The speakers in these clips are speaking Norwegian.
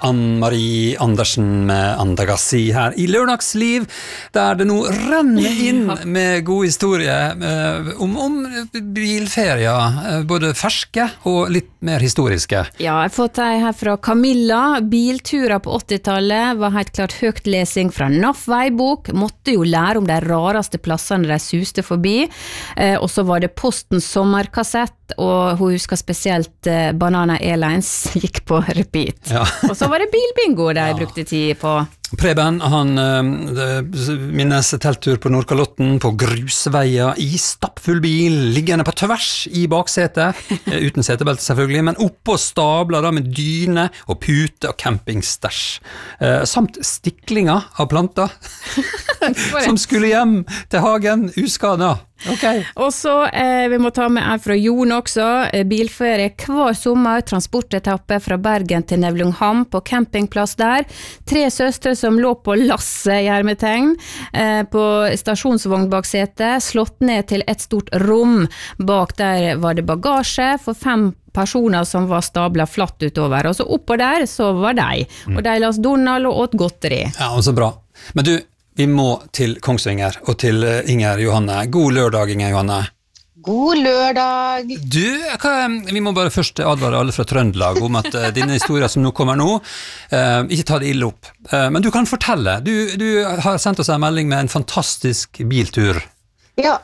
Ann-Marie Andersen med Andagassi her i Lørdagsliv, der det nå renner inn med god historie om bilferier, både ferske og litt mer historiske. Ja, jeg har fått ei her fra Camilla. Bilturer på 80-tallet var helt klart høyt lesing fra NAF veibok, måtte jo lære om de rareste plassene de suste forbi, og så var det Postens sommerkassett, og hun husker spesielt Banana Airlines gikk på repeat. Ja. Og så var det bilbingo de brukte tid på. Preben, han minnes telttur på Nordkalotten, på grusveier, i stappfull bil, liggende på tvers i baksetet, uten setebelte selvfølgelig, men oppå stabler da med dyne og pute og campingstæsj, samt stiklinger av planter, som skulle hjem til hagen uskadet. Okay. Og så, vi må ta med en fra Jon også, bilferie hver sommer, transportetappe fra Bergen til Nevlungham på campingplass der, 3 søstre som lå på Lasse Gjermetegn, på stasjonsvogn bak setet, slått ned til et stort rom, bak der var det bagasje for 5 personer som var stablet flatt utover, og så oppå der så var de, og de las Donald og åt godteri. Ja, og så bra. Men du, vi må til Kongsvinger og til Inger Johanne. God lørdag, Inger Johanne. God lørdag. Du, vi må bare først advare alle fra Trøndelag om at dine historier som nå kommer nå, ikke ta det ille opp. Men du kan fortelle. Du har sendt oss en melding med en fantastisk biltur. Ja,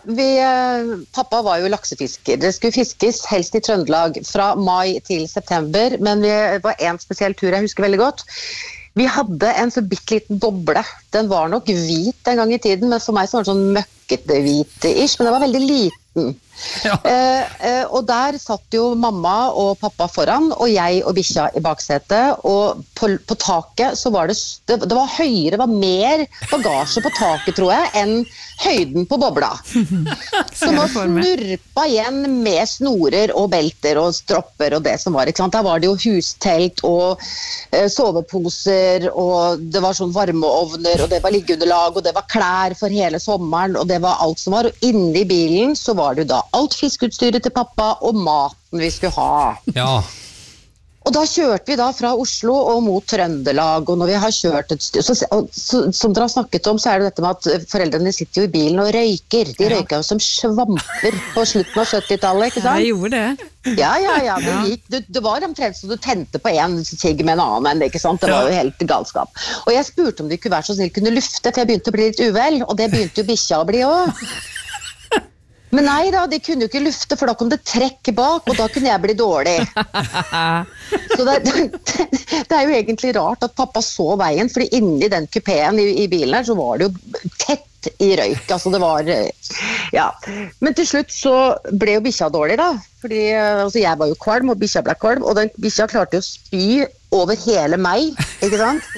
pappa var jo laksefisker. Det skulle fiskes helst i Trøndelag fra mai til september, men det var en spesiell tur jeg husker veldig godt. Vi hadde en så bitteliten boble. Den var nok hvit en gang i tiden, men for meg så var den sånn møkkete hvit-ish, men den var veldig liten. Ja. Og der satt jo mamma og pappa foran, og jeg og bikkja i baksetet, og på taket så var det var høyere, det var mer bagasje på taket, tror jeg, enn høyden på bobla. Som var snurpa igjen med snorer og belter og stropper og det som var, ikke sant? Der var det jo hustelt og soveposer, og det var sånn varmeovner, og det var liggeunderlag, og det var klær for hele sommeren, og det var alt som var, og inne i bilen så var det jo da alt fiskeutstyret til pappa og maten vi skulle ha. Ja. Og da kjørte vi da fra Oslo og mot Trøndelag, og når vi har kjørt et styr, som dere har snakket om, så er det dette med at foreldrene sitter jo i bilen og røyker. De røyker jo som svamper på slutten av 70-tallet, ikke sant? Jeg gjorde det. Ja, det var omtrent så du tente på en sigg med en annen, ikke sant? Det var jo helt galskap. Og jeg spurte om de kunne være så snill kunne lufte, for jeg begynte å bli litt uvel, og det begynte jo bikkja å bli også. Men nei da, de kunne jo ikke lufte, for da kom det trekk bak, og da kunne jeg bli dårlig. Så det er jo egentlig rart at pappa så veien, fordi inni den kupeen i bilen her, så var det jo tett i røyk. Altså det var, ja. Men til slutt så ble jo bikkja dårlig da, fordi altså, jeg var jo kvalm, og bikkja ble kvalm, og den bikkja klarte jo å spy over hele meg, ikke sant?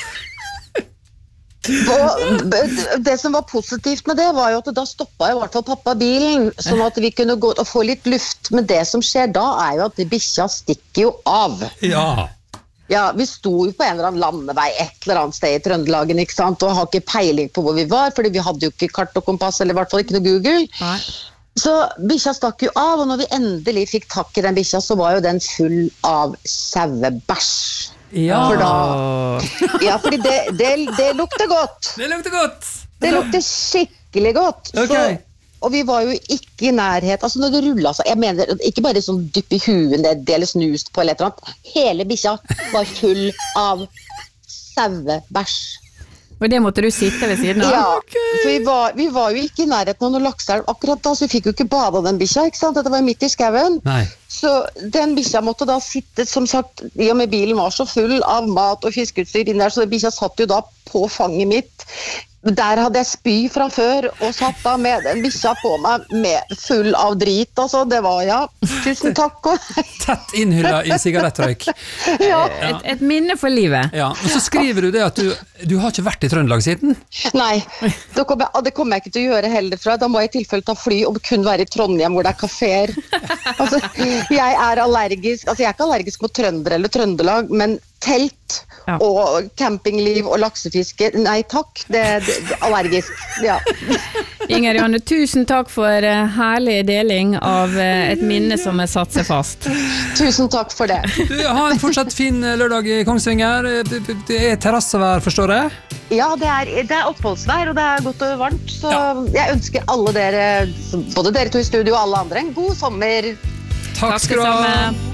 Og det som var positivt med det var jo at da stoppet i hvert fall pappa bilen, sånn at vi kunne gå og få litt luft, men det som skjer da er jo at bikkja stikker jo av. Ja, vi sto jo på en eller annen landevei et eller annet sted i Trøndelagen, ikke sant, og har ikke peiling på hvor vi var, fordi vi hadde jo ikke kart og kompass, eller i hvert fall ikke noe Google. Nei. Så bikkja stakk jo av, og når vi endelig fikk takk i den bikkja, så var jo den full av sauebæsj. Ja. Fordi det lukter godt. Det lukter godt. Det lukter skikkelig godt. Okay. Og vi var jo ikke i nærhet, altså når det rullet seg, jeg mener, ikke bare sånn dypp i huet, det eller snust på eller et eller annet, hele bikkja var full av sauebæsj. Og det måtte du sitte ved siden av? Ja, for vi var jo ikke i nærheten av noen lakseelv akkurat da, så vi fikk jo ikke bade den bikkja, ikke sant? Dette var midt i skauen. Nei. Så den bikkja måtte da sitte, som sagt, i og med bilen var så full av mat og fiskeutstyr inn der, så den bikkja satt jo da på fanget mitt. Der hadde jeg spy fra før, og satt da med en bikkja på meg med full av drit, altså. Det var, ja, tusen takk. Tett innhylla i sigarettrøyk. Ja. Et minne for livet. Ja, og så skriver du det at du har ikke vært i Trøndelag siden? Nei, det kommer jeg ikke til å gjøre heller fra. Da må jeg i tilfelle ta fly og kun være i Trondheim hvor det er kaféer. Altså, jeg er ikke allergisk mot trøndere eller Trøndelag, men telt Ja. Og campingliv og laksefiske, nei takk, det allergisk, ja. Inger Janne, tusen takk for herlig deling av et minne som er satt seg fast. Tusen takk for det. Du, ha en fortsatt fin lørdag I Kongsvinger. Det terrassevær, forstår jeg? Ja, det er oppholdsvær, og det er godt og varmt, så jeg ønsker alle dere, både dere to I studio og alle andre, en god sommer. Takk skal du ha.